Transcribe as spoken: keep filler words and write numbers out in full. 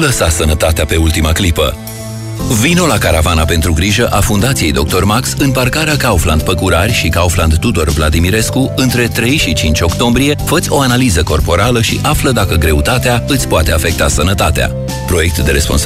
lăsa sănătatea pe ultima clipă. Vino la caravana pentru grijă a Fundației doctor Max în parcarea Kaufland Păcurari și Kaufland Tudor Vladimirescu între trei și cinci octombrie. Fă-ți o analiză corporală și află dacă greutatea îți poate afecta sănătatea. Proiect de responsabilitate